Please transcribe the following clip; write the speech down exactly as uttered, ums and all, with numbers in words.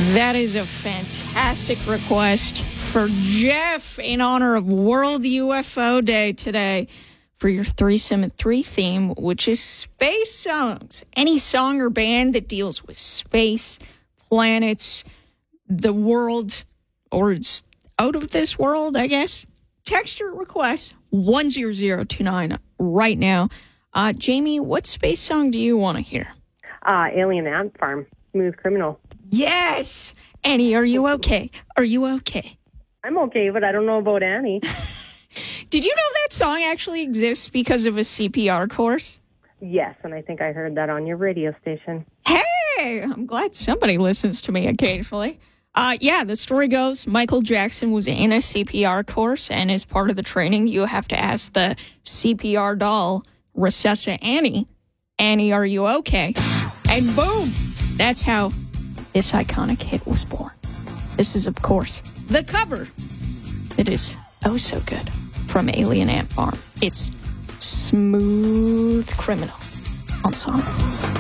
That is a fantastic request for Jeff in honor of World U F O Day today for your Threesome at Three theme, which is space songs. Any song or band that deals with space, planets, the world, or it's out of this world, I guess. Text your request one zero zero two nine right now. Uh, Jamie, what space song do you want to hear? Uh, Alien Ant Farm, Smooth Criminal. Yes! Annie, are you okay? Are you okay? I'm okay, but I don't know about Annie. Did you know that song actually exists because of a C P R course? Yes, and I think I heard that on your radio station. Hey! I'm glad somebody listens to me occasionally. Uh, yeah, the story goes Michael Jackson was in a C P R course, and as part of the training, you have to ask the C P R doll, Recessa Annie, Annie, are you okay? And boom! That's how this iconic hit was born. This is, of course, the cover. It is oh so good from Alien Ant Farm. It's Smooth Criminal on Sonic.